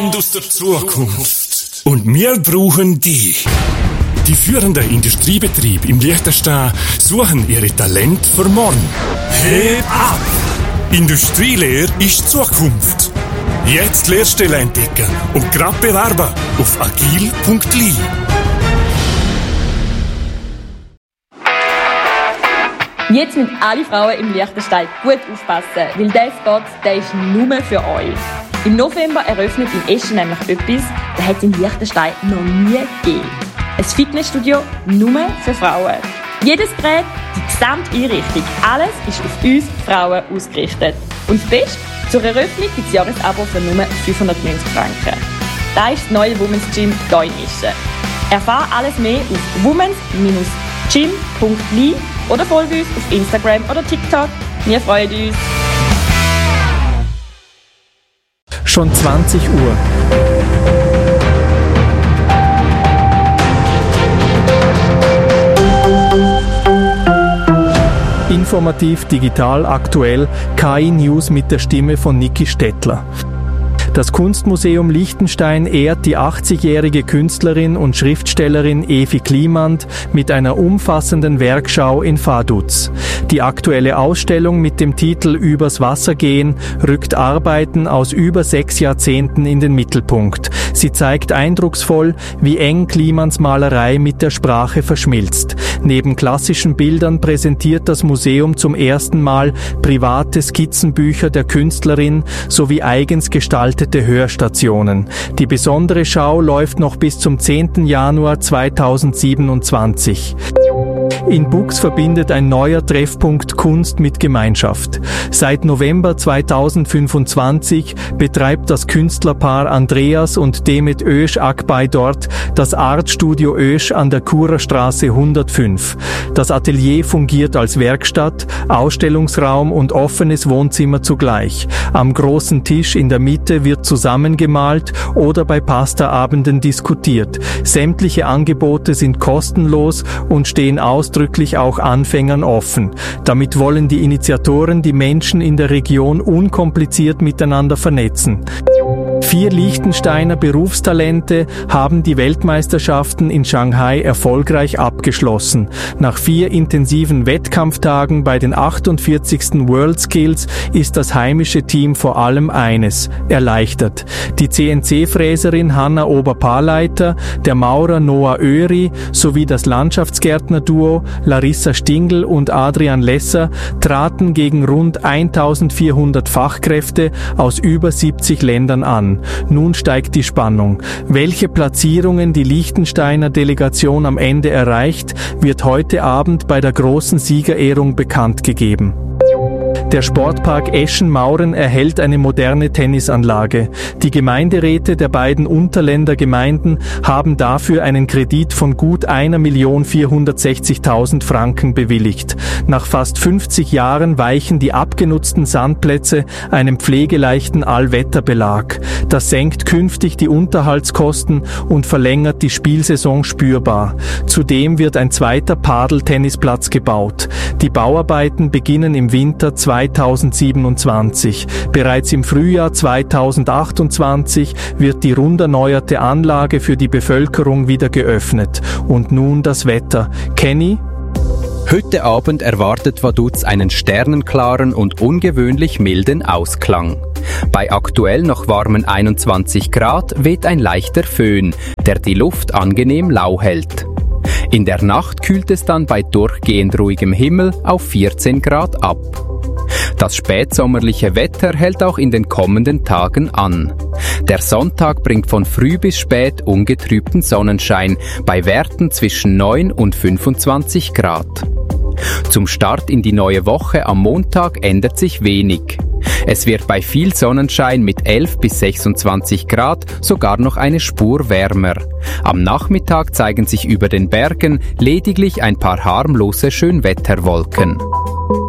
aus der Zukunft. Und wir brauchen die. Die führenden Industriebetriebe im Liechtenstein suchen ihre Talente für morgen. Heb ab! Industrielehre ist Zukunft. Jetzt Lehrstelle entdecken und grad bewerben auf agil.li. Jetzt müssen alle Frauen im Liechtenstein gut aufpassen, weil dieser Spot, der ist nur für euch. Im November eröffnet in Eschen nämlich etwas, das hat es in Liechtenstein noch nie gegeben. Ein Fitnessstudio nur für Frauen. Jedes Gerät, die gesamte Einrichtung, alles ist auf uns Frauen ausgerichtet. Und das Beste, zur Eröffnung gibt es Jahresabo für nur 590 Franken. Das ist das neue Women's Gym hier in Eschen. Erfahre alles mehr auf womens-gym.li oder folge uns auf Instagram oder TikTok. Wir freuen uns. Schon 20 Uhr. Informativ, digital, aktuell, KI-News mit der Stimme von Niki Stettler. Das Kunstmuseum Liechtenstein ehrt die 80-jährige Künstlerin und Schriftstellerin Evi Klimand mit einer umfassenden Werkschau in Vaduz. Die aktuelle Ausstellung mit dem Titel Übers Wasser gehen rückt Arbeiten aus über 6 Jahrzehnten in den Mittelpunkt. Sie zeigt eindrucksvoll, wie eng Klimands Malerei mit der Sprache verschmilzt. Neben klassischen Bildern präsentiert das Museum zum ersten Mal private Skizzenbücher der Künstlerin sowie eigens gestaltete Hörstationen. Die besondere Schau läuft noch bis zum 10. Januar 2027. In Bux verbindet ein neuer Treffpunkt Kunst mit Gemeinschaft. Seit November 2025 betreibt das Künstlerpaar Andreas und Demet Ösch Akbay dort das Artstudio Ösch an der Kurerstraße 105. Das Atelier fungiert als Werkstatt, Ausstellungsraum und offenes Wohnzimmer zugleich. Am großen Tisch in der Mitte wird zusammengemalt oder bei Pastaabenden diskutiert. Sämtliche Angebote sind kostenlos und stehen ausdrücklich auch Anfängern offen. Damit wollen die Initiatoren die Menschen in der Region unkompliziert miteinander vernetzen. 4 Liechtensteiner Berufstalente haben die Weltmeisterschaften in Shanghai erfolgreich abgeschlossen. Nach 4 intensiven Wettkampftagen bei den 48. WorldSkills ist das heimische Team vor allem eines: erleichtert. Die CNC-Fräserin Hanna Oberpaarleiter, der Maurer Noah Öri sowie das Landschaftsgärtner-Duo Larissa Stingl und Adrian Lesser traten gegen rund 1400 Fachkräfte aus über 70 Ländern an. Nun steigt die Spannung. Welche Platzierungen die Liechtensteiner Delegation am Ende erreicht, wird heute Abend bei der großen Siegerehrung bekannt gegeben. Der Sportpark Eschen-Mauren erhält eine moderne Tennisanlage. Die Gemeinderäte der beiden Unterländer Gemeinden haben dafür einen Kredit von gut 1.460.000 Franken bewilligt. Nach fast 50 Jahren weichen die abgenutzten Sandplätze einem pflegeleichten Allwetterbelag. Das senkt künftig die Unterhaltskosten und verlängert die Spielsaison spürbar. Zudem wird ein zweiter Padeltennisplatz gebaut. Die Bauarbeiten beginnen im Winter 2027. Bereits im Frühjahr 2028 wird die rund erneuerte Anlage für die Bevölkerung wieder geöffnet. Und nun das Wetter. Kenny? Heute Abend erwartet Vaduz einen sternenklaren und ungewöhnlich milden Ausklang. Bei aktuell noch warmen 21 Grad weht ein leichter Föhn, der die Luft angenehm lau hält. In der Nacht kühlt es dann bei durchgehend ruhigem Himmel auf 14 Grad ab. Das spätsommerliche Wetter hält auch in den kommenden Tagen an. Der Sonntag bringt von früh bis spät ungetrübten Sonnenschein bei Werten zwischen 9 und 25 Grad. Zum Start in die neue Woche am Montag ändert sich wenig. Es wird bei viel Sonnenschein mit 11 bis 26 Grad sogar noch eine Spur wärmer. Am Nachmittag zeigen sich über den Bergen lediglich ein paar harmlose Schönwetterwolken.